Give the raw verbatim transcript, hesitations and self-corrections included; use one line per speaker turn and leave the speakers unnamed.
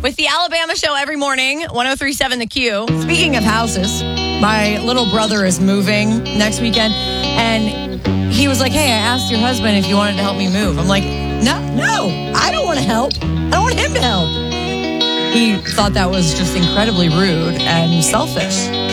with the Alabama Show every morning, one oh three point seven The Q.
Speaking of houses, my little brother is moving next weekend, and he was like, hey, I asked your husband if you wanted to help me move. I'm like, no, no, I don't want to help. I don't want him to help. He thought that was just incredibly rude and selfish.